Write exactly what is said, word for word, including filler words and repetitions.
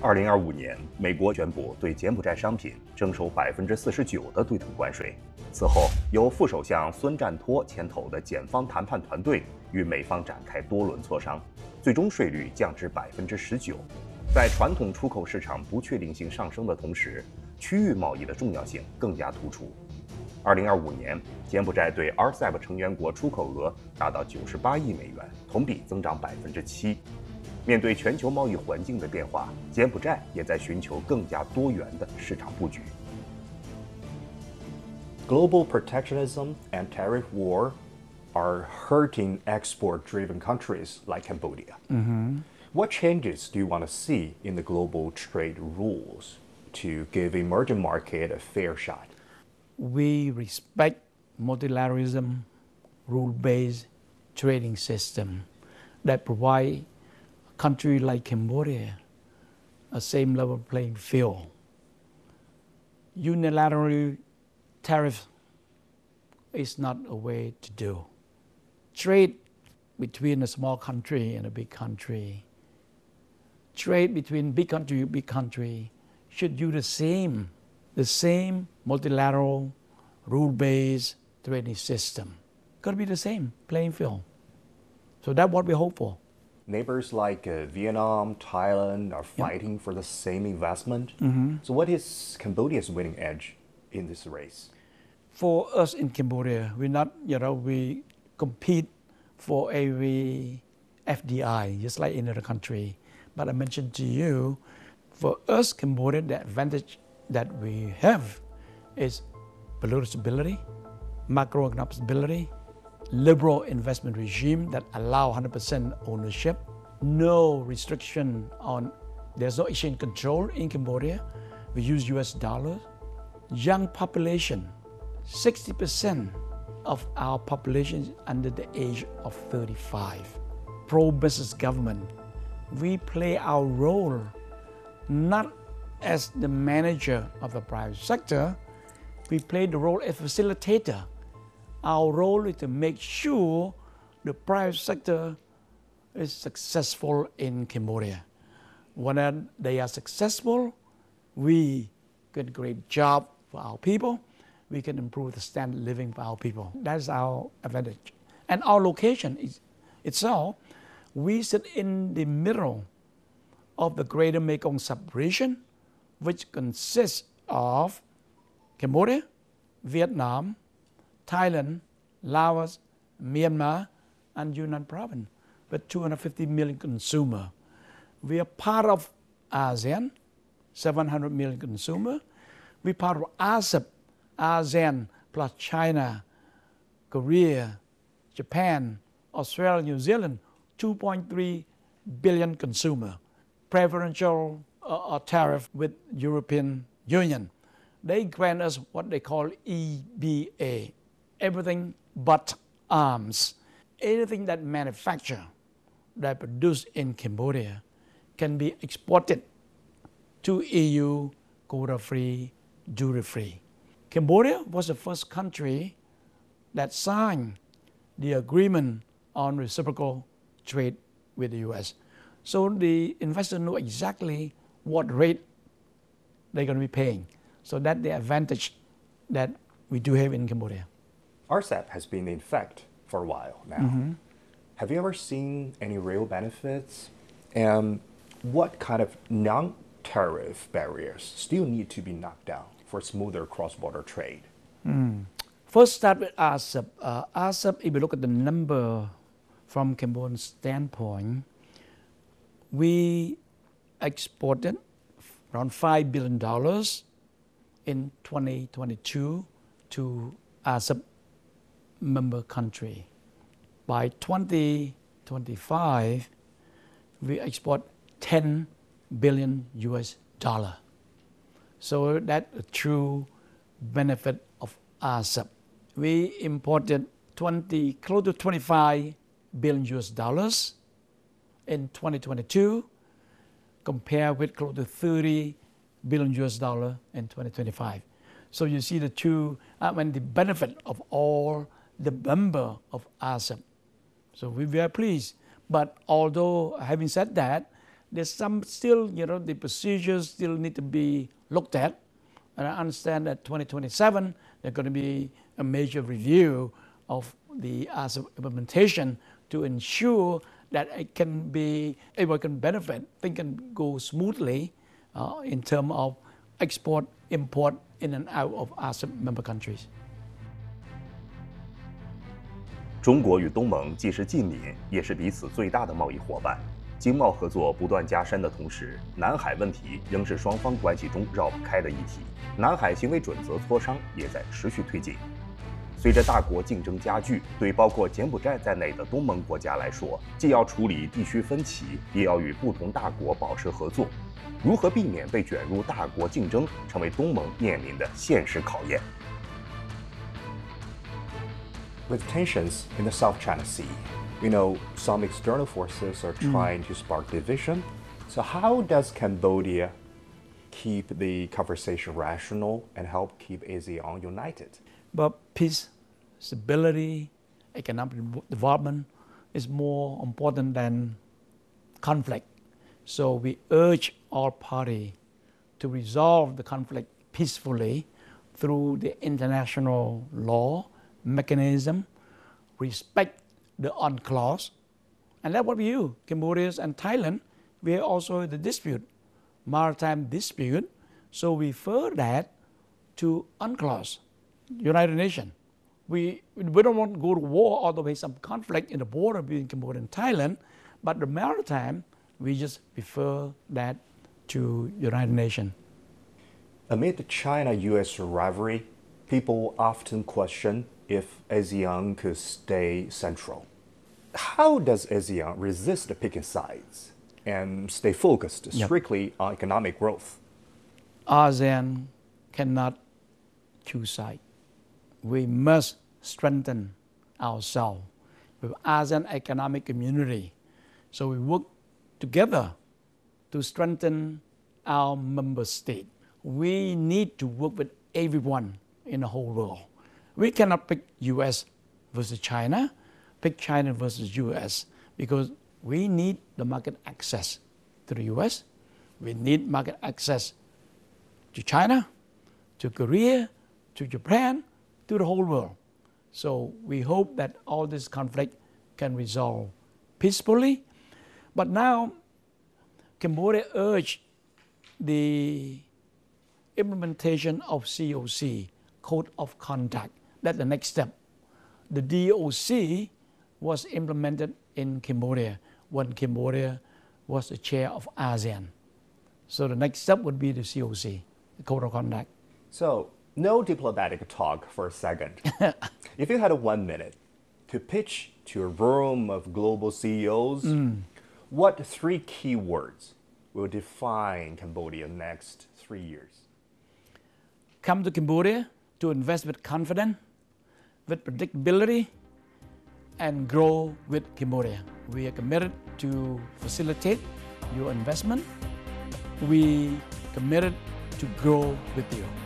二零二五年，美国宣布对柬埔寨商品征收百分之四十九的对土关税。此后，由副首相孙占托牵头的检方谈判团队与美方展开多轮磋商，最终税率降至百分之十九。在传统出口市场不确定性上升的同时，区域贸易的重要性更加突出。二零二五年，柬埔寨对 R C E P 成员国出口额达到九十八亿美元，同比增长百分之七。面对全球贸易环境的变化，柬埔寨也在寻求更加多元的市场布局。 Global protectionism and tariff war are hurting export-driven countries like Cambodia. Mm-hmm. What changes do you want to see in the global trade rules to give emerging market a fair shot? We respect multilateralism, rule-based trading system that provide a country like Cambodia a same level playing field. Unilateral tariff is not a way to do. Trade between a small country and a big country, trade between big country and big country should do the same, the same multilateral rule-based trading system. Got to be the same playing field. So that's what we hope for. Neighbors like uh, Vietnam, Thailand are fighting yep. for the same investment. Mm-hmm. So what is Cambodia's winning edge in this race? For us in Cambodia, we not, you know, we compete for every F D I, just like in other country. But I mentioned to you, for us, Cambodia, the advantage that we have is political stability, macroeconomic stability, liberal investment regime that allow one hundred percent ownership, no restriction on, there's no exchange control in Cambodia. We use U S dollars. Young population, sixty percent of our population is under the age of thirty-five. Pro-business government. We play our role not as the manager of the private sector, we play the role as facilitator. Our role is to make sure the private sector is successful in Cambodia. When they are successful, we get a great job for our people. We can improve the standard of living for our people. That's our advantage. And our location is itself, we sit in the middle of the Greater Mekong sub-region, which consists of Cambodia, Vietnam, Thailand, Laos, Myanmar, and Yunnan province, with two hundred fifty million consumers. We are part of ASEAN, seven hundred million consumers. We're part of R C E P, ASEAN plus China, Korea, Japan, Australia, New Zealand, two point three billion consumers. Preferential uh, tariff with European Union. They grant us what they call E B A, everything but arms. Anything that manufactured, that produced in Cambodia can be exported to E U quota-free, duty-free. Cambodia was the first country that signed the agreement on reciprocal trade with the U S. So the investors know exactly what rate they're going to be paying. So that's the advantage that we do have in Cambodia. R C E P has been in effect for a while now. Mm-hmm. Have you ever seen any real benefits? And what kind of non-tariff barriers still need to be knocked down for smoother cross-border trade? Mm. First, start with R C E P. Uh, R C E P, if you look at the number from Cambodian standpoint, we exported around five billion dollars in twenty twenty-two to R C E P member country. By twenty twenty-five, we export ten billion U S dollar. So that's a true benefit of R C E P. We imported twenty, close to twenty-five billion U S dollars in twenty twenty-two, compared with close to thirty billion U S dollar in twenty twenty-five. So you see the two, I mean, the benefit of all the member of R C E P. So we're very pleased. But although having said that, there's some still, you know, the procedures still need to be looked at. And I understand that twenty twenty-seven, there's going to be a major review of the ASEP implementation to ensure that it can be, everyone can benefit, things can go smoothly uh, in terms of export, import in and out of ASEP member countries. 中国与东盟既是近邻，也是彼此最大的贸易伙伴。经贸合作不断加深的同时，南海问题仍是双方关系中绕不开的议题。南海行为准则磋商也在持续推进。随着大国竞争加剧，对包括柬埔寨在内的东盟国家来说，既要处理地区分歧，也要与不同大国保持合作。如何避免被卷入大国竞争，成为东盟面临的现实考验。 With tensions in the South China Sea, you know, some external forces are trying to spark division. So how does Cambodia keep the conversation rational and help keep ASEAN united? But peace, stability, economic development is more important than conflict. So we urge all parties to resolve the conflict peacefully through the international law mechanism, respect the UNCLOS. And that's what we do. Cambodia and Thailand, we are also the dispute, maritime dispute. So we refer that to UNCLOS. United Nations. We, we don't want to go to war all the way, some conflict in the border between Cambodia and Thailand, but the maritime, we just refer that to United Nations. Amid the China-U S rivalry, people often question if ASEAN could stay central. How does ASEAN resist picking sides and stay focused yep. strictly on economic growth? ASEAN cannot choose sides. We must strengthen ourselves with ASEAN Economic Community. So we work together to strengthen our member state. We need to work with everyone in the whole world. We cannot pick U S versus China, pick China versus U S, because we need the market access to the U S. We need market access to China, to Korea, to Japan, to the whole world. So we hope that all this conflict can resolve peacefully. But now, Cambodia urged the implementation of C O C, Code of Conduct. That's the next step. The D O C was implemented in Cambodia when Cambodia was the chair of ASEAN. So the next step would be the C O C, the Code of Conduct. So, no diplomatic talk for a second. If you had one minute to pitch to a room of global C E Os, mm. what three key words will define Cambodia next three years? Come to Cambodia to invest with confidence, with predictability, and grow with Cambodia. We are committed to facilitate your investment. We are committed to grow with you.